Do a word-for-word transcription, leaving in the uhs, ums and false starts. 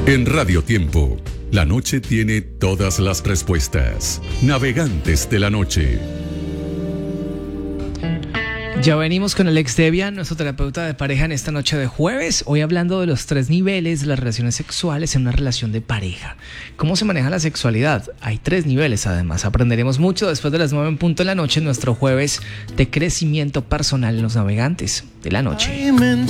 En Radio Tiempo, la noche tiene todas las respuestas. Navegantes de la noche. Ya venimos con Alex Debian, nuestro terapeuta de pareja, en esta noche de jueves. Hoy hablando de los tres niveles de las relaciones sexuales en una relación de pareja. ¿Cómo se maneja la sexualidad? Hay tres niveles, además. Aprenderemos mucho después de las nueve en punto de la noche en nuestro jueves de crecimiento personal en los navegantes de la noche.